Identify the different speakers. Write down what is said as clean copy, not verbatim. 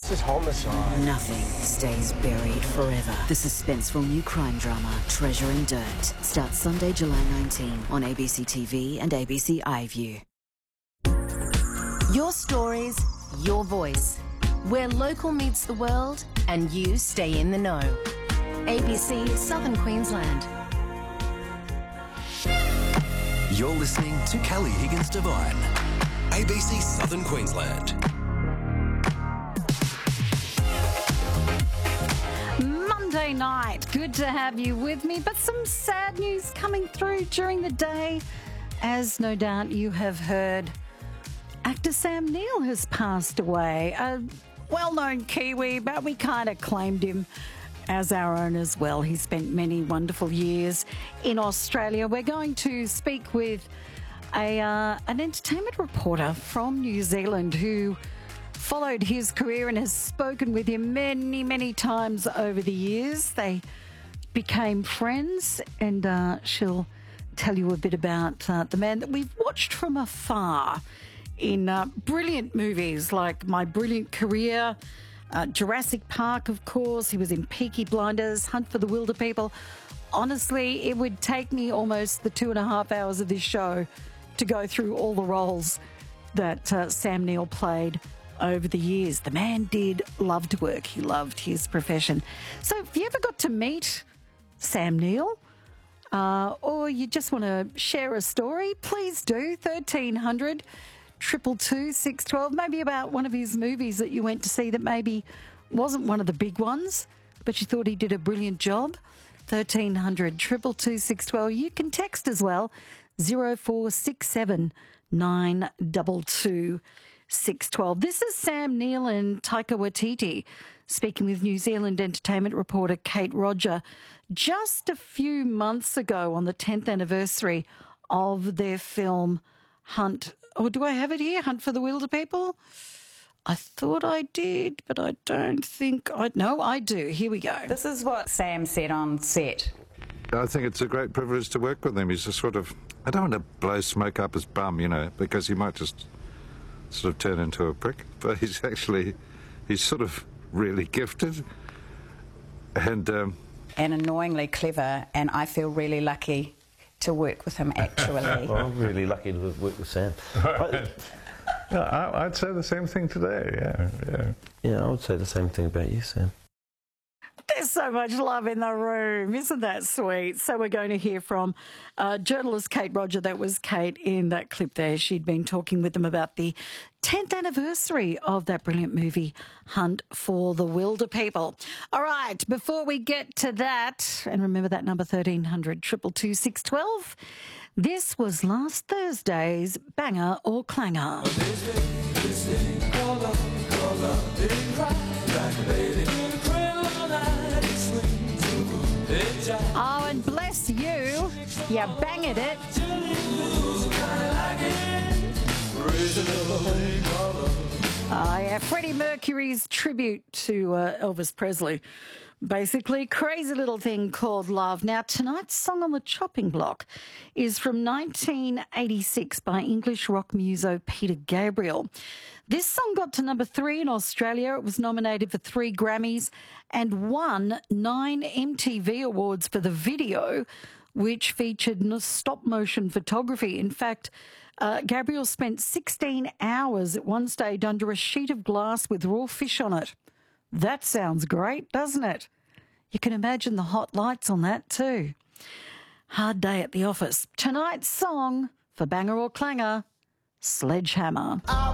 Speaker 1: This is homicide.
Speaker 2: Nothing stays buried forever. The suspenseful new crime drama, Treasure in Dirt, starts Sunday, July 19 on ABC TV and ABC iView.
Speaker 3: Your stories, your voice. Where local meets the world and you stay in the know. ABC Southern Queensland.
Speaker 4: You're listening to Kelly Higgins Devine, ABC Southern Queensland.
Speaker 5: Monday night, good to have you with me, but some sad news coming through during the day. As no doubt you have heard, actor Sam Neill has passed away. A well-known Kiwi, but we kind of claimed him as our own as well. He spent many wonderful years in Australia. We're going to speak with an entertainment reporter from New Zealand who followed his career and has spoken with him many, many times over the years. They became friends, and she'll tell you a bit about the man that we've watched from afar in brilliant movies like My Brilliant Career, Jurassic Park, of course. He was in Peaky Blinders, Hunt for the Wilderpeople. Honestly, it would take me almost the 2.5 hours of this show to go through all the roles that Sam Neill played over the years. The man did love to work. He loved his profession. So if you ever got to meet Sam Neill, or you just want to share a story, please do. 1300 222 612, maybe about one of his movies that you went to see that maybe wasn't one of the big ones, but you thought he did a brilliant job. 1300 222 612. You can text as well, 0467 922 612. This is Sam Neill and Taika Waititi speaking with New Zealand entertainment reporter Kate Roger just a few months ago on the 10th anniversary of their film Hunt. Or do I have it here? Hunt for the Wilderpeople? I thought I did, but I don't think I... No, I do. Here we go.
Speaker 6: This is what Sam said on set.
Speaker 7: I think it's a great privilege to work with him. He's a sort of... I don't want to blow smoke up his bum, you know, because he might just sort of turn into a prick. But he's sort of really gifted. And
Speaker 6: annoyingly clever, and I feel really lucky to work with him, actually.
Speaker 8: Well, I'm really lucky to work with Sam.
Speaker 7: yeah, I'd say the same thing today, yeah.
Speaker 8: Yeah, I would say the same thing about you, Sam.
Speaker 5: There's so much love in the room. Isn't that sweet? So we're going to hear from journalist Kate Roger. That was Kate in that clip there. She'd been talking with them about the 10th anniversary of that brilliant movie, Hunt for the Wilderpeople. All right, before we get to that, and remember that number 1300 222 612, this was last Thursday's Banger or Clanger. Oh, and bless you, you banged it. Oh, yeah, Freddie Mercury's tribute to Elvis Presley. Basically, crazy little thing called Love. Now, tonight's song on the chopping block is from 1986 by English rock muso Peter Gabriel. This song got to number 3 in Australia. It was nominated for 3 Grammys and won 9 MTV Awards for the video, which featured stop-motion photography. In fact, Gabriel spent 16 hours at one stage under a sheet of glass with raw fish on it. That sounds great, doesn't it? You can imagine the hot lights on that too. Hard day at the office. Tonight's song for Banger or Clanger, Sledgehammer.